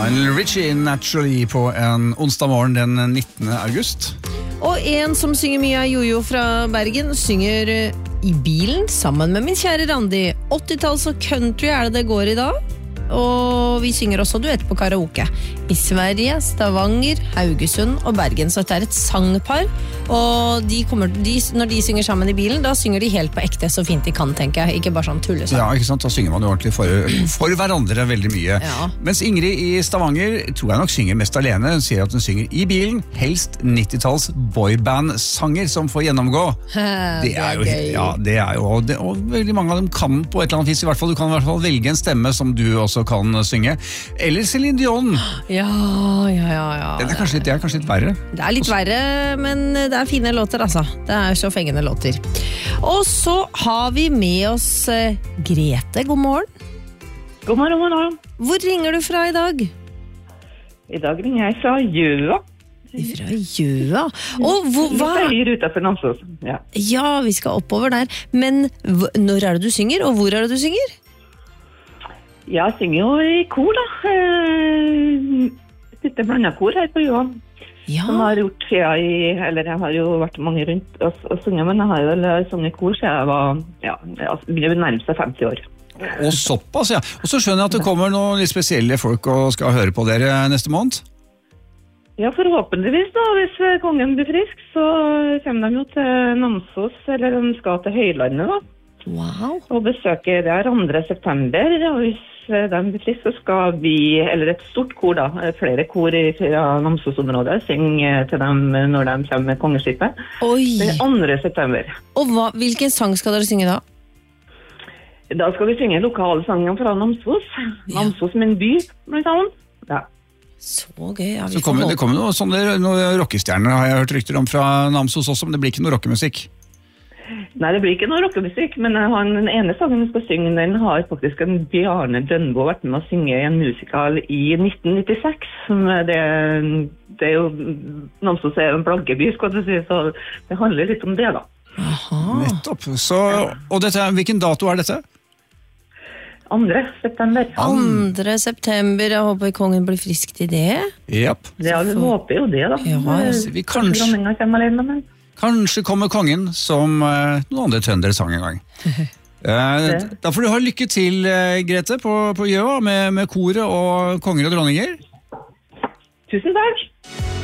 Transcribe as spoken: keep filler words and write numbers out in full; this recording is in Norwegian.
Lionel Richie, Naturally, på en onsdag morgen den nittende august. Og en som synger mye av Jojo fra Bergen, synger i bilen sammen med min kjære Randi. åttitalls og country er det det går i dag. Og vi synger også duett på karaoke i Sverige, Stavanger, Haugesund og Bergen, så dette er et sangpar, og de kommer, de, når de synger sammen i bilen, da synger de helt på ekte, så fint de kan, tenker jeg, ikke bare sånn tullesang. Ja, ikke sant, da synger man jo ordentlig for, for hverandre veldig mye. Ja. Mens Ingrid i Stavanger, tror jeg nok synger mest alene, hun sier at hun synger i bilen, helst nittitalls boyband-sanger som får gjennomgå. Det er jo, ja, det er jo, og, det, og veldig mange av dem kan på et eller annet vis, i hvert fall, du kan i hvert fall velge en stemme som du også kan synge. Eller Celine Dion. Ja, ja, ja, ja. Det er kanskje, det er kanskje litt verre. Det er litt verre, men det er fine låter, altså. Det er så fengende låter. Og så har vi med oss eh, Grete. God morgen. God morgen, god morgen. Hvor ringer du fra i dag? I dag ringer jeg fra Gjøa. Fra Gjøa. Og hvor, hva? Vi er utenfor Namsos. Ja. Ja, vi skal oppover der. Men hv- når er det du synger, og hvor er det du synger? Jeg synger jo i kor, da. Eh, Et lite blandet kor her på Gjøa. Ja. Som har gjort siden i, eller jeg har jo vært mange rundt og, og sunget, men jeg har jo vel sunget kor siden jeg var, ja, jeg begynner nærmest seg femti år. Og såpass, ja. Og så skjønner jeg at det kommer noen litt spesielle folk og skal høre på dere neste måned. Ja, forhåpentligvis da, hvis kongen blir frisk, så kommer de jo til Namsos, eller de skal til Høylandet da. Wow. Og besøker der andre september, og hvis de blir frisk, så skal vi, eller et stort kor da, flere kor fra Namsos-området, synge til dem når de kommer med kongeskipet. Oi. Den andre september. Og hva, hvilken sang skal dere synge da? Da skal vi synge lokale sanger fra Namsos. Namsos min by, blant annet. Ja. Så gøy. Ja, vi Så kommer, får det kommer noen sånne, noen rockestjerner, har jeg hørt rykter om fra Namsos også, men det blir ikke noe rockemusikk. Nei, det blir ikke noe rockemusikk, men han, den ene sangen vi skal synge, den har faktisk en Bjarne Dønbo vært med å synge i en musikal i nitten nittiseks. Som det, det er jo, Namsos er en plaggeby, skal du si, så det handler litt om det da. Aha. Nettopp. Så, og dette, hvilken dato er dette? andre september. andre september, jeg håper kongen blir frisk til det. Japp. Ja, vi håper jo det da. Ja, vi kanskje- dronningen kommer alene, men... Kanskje kommer kongen som eh, noen andre trøndere sang en gang. Eh, da får du ha lykke til, eh, Grete, på, på Gjøa med, med koret og konger og dronninger. Tusen takk!